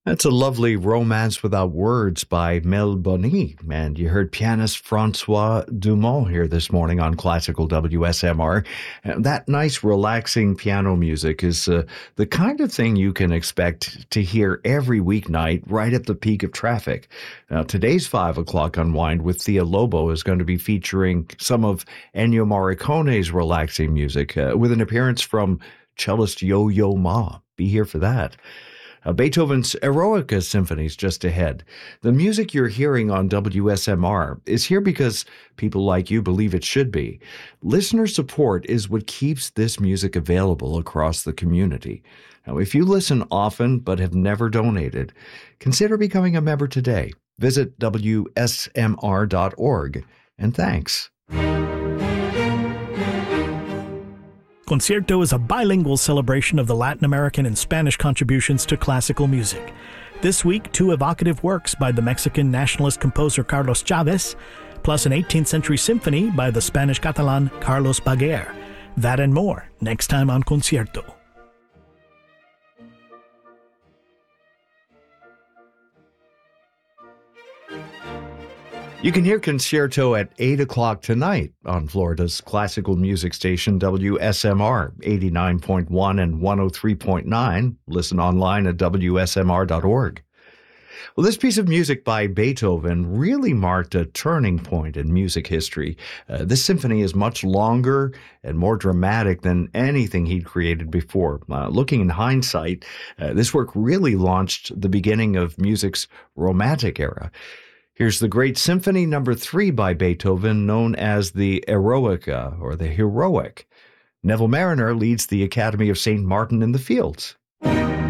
That's a lovely Romance Without Words by Mel Bonny. And you heard pianist Francois Dumont here this morning on Classical WSMR. And that nice, relaxing piano music is the kind of thing you can expect to hear every weeknight right at the peak of traffic. Now, today's 5 o'clock Unwind with Thea Lobo is going to be featuring some of Ennio Morricone's relaxing music with an appearance from cellist Yo-Yo Ma. Be here for that. Beethoven's Eroica Symphony is just ahead. The music you're hearing on WSMR is here because people like you believe it should be. Listener support is what keeps this music available across the community. Now, if you listen often but have never donated, consider becoming a member today. Visit WSMR.org, and thanks. Concierto is a bilingual celebration of the Latin American and Spanish contributions to classical music. This week, 2 evocative works by the Mexican nationalist composer Carlos Chávez, plus an 18th century symphony by the Spanish Catalan Carlos Baguer. That and more, next time on Concierto. You can hear Concerto at 8 o'clock tonight on Florida's classical music station WSMR 89.1 and 103.9. Listen online at WSMR.org. Well, this piece of music by Beethoven really marked a turning point in music history. This symphony is much longer and more dramatic than anything he'd created before. Looking in hindsight, this work really launched the beginning of music's Romantic era. Here's the great Symphony No. 3 by Beethoven, known as the Eroica, or the Heroic. Neville Marriner leads the Academy of St. Martin in the Fields.